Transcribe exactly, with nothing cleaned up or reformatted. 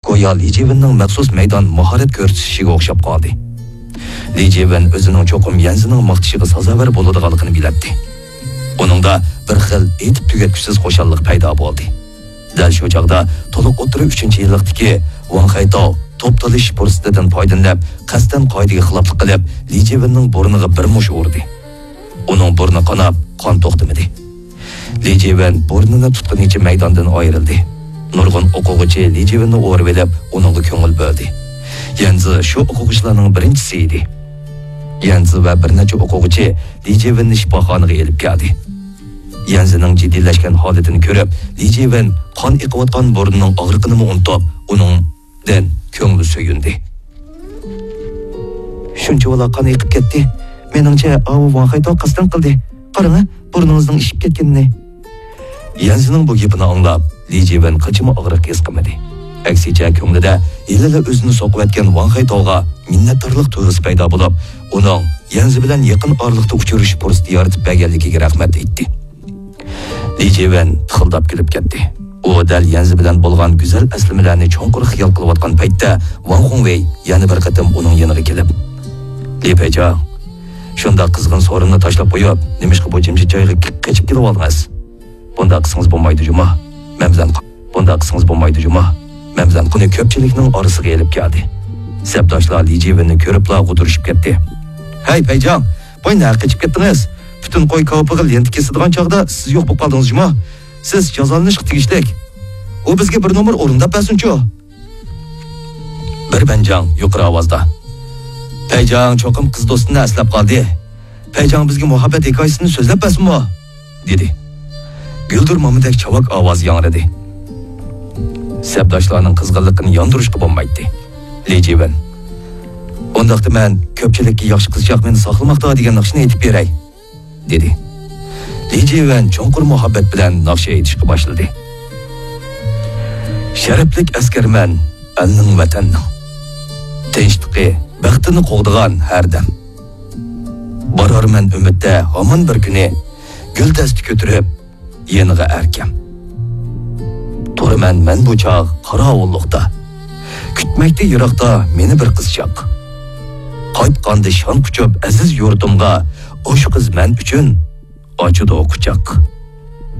go'yo Li Jiwenning maxsus maydon mahorat ko'rsatishiga o'xshab qoldi. Li Jiwen o'zining cho'qim Yanzining maqtishiga sazovar bo'ladiganligini biladi. Uningda bir xil etib tugatkusiz qo'shanlik paydo bo'ldi. Dal shu chaqda to'liq o'tira uchinchi yillikdagi Wang Haitao top talish fursatidan foydalanib, qasddan qoidaga xiloflik qilib, Li Jiwenning burniga bir mush urdi. Uning burni qonab, qon to'xtamadi. Li Jiwen burnini tutqunicha maydondan ayrildi. Nurg'un o'quvchi Li Jiwenni o'rib olib, uningga ko'ngil bo'ldi. Yanzi shu o'quvchilarning birinchisi edi. Yanzi va bir necha o'quvchi Li Jiwenni shifoxonaga elib keldi. Yanzining jiddiylashgan holatini ko'rib, Li Jiwen qon iqiyotgan burnining og'riqini unutib, uningdan ko'ngli suyundi. Shuncha vaqt qon iqib ketdi. Meningcha, avu Wang Haitao qasddan qildi. Qarang, burningizning ishib ketganini. Yanzining bu gapini anglab, Li Jiwen qachima og'riq his qilmadi. Aksicha ko'nglida yillar o'zini so'qiyotgan Wang Haitaoga minnatdorlik tuyg'usi paydo bo'lib, uning Yanzi bilan yaqin oraliqda uchirish fursati yaratib berganligiga rahmat aytdi. Li Jiwen tixildab kulib ketdi. U dal Yanzi bilan bo'lgan go'zal aslimalarni cho'nqur xiyol qilayotgan paytda Wang Hongwei yana bir qatam uning yoniga kelib, "Li Peijang, shunda qizg'in so'rinni tashlab qo'yib, nimishqa bu jimjit joyga qechib kelib oldingiz? Bunda qismingiz bo'lmaydi juma. Men bilan bunda qismingiz bo'lmaydi juma. Men bilan qani ko'pchilikning orasiga elib keldi." Sabdoshlar Li Jiwenni ko'ribla g'udirishib ketdi. "Hey Peijang, voy nari qechib ketdingiz? Butun qo'y ko'piga lent kesadigan chog'da siz yo'q bo'lib qoldingiz juma. Siz jazolanishga tegishlik. U bizga bir nomer o'rindab bersin-chu." Bir banjang yuqori ovozda, "Peijang cho'qim qiz do'stini aslab qoldi. Peijang bizga muhabbat hikoyasini so'zlab bersinmi?" dedi. Guldir momidek chavak ovoz yangradi. Sabdoshlarning qizg'inligini yondirishga bo'lmaydi. Li Jiwen, "Undaqda men ko'pchilikka yaxshi qizchaq meni saqlamoqda degan naqshni aytib beray", dedi. Li Jiwen cho'nqur muhabbat bilan naqsh aytishga boshladi. "Sharaflik askarman, elning vatanning. Tinchligi, baxtini qo'g'digan har dam. Borarman umidda hamon bir kuni, gul dasti ko'tarib, yeniga erkam. Turaman men bu chog' qorovullikda. Kutmakda yiroqda meni bir qizchaq. Qaytqanda shon quchib aziz yurtimga, o'sha qiz men uchun ochidi quchoq."